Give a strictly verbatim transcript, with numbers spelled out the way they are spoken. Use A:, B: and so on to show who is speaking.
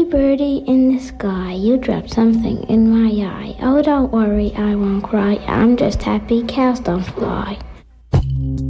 A: birdie in the sky, you dropped something in my eye. Oh, don't worry, I won't cry. I'm just happy cows don't fly.